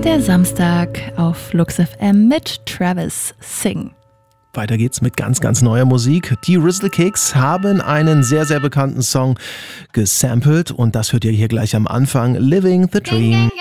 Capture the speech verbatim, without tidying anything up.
Der Samstag auf Flux F M mit Travis Sing. Weiter geht's mit ganz, ganz neuer Musik. Die Rizzle Kicks haben einen sehr, sehr bekannten Song gesampelt und das hört ihr hier gleich am Anfang. Living the Dream.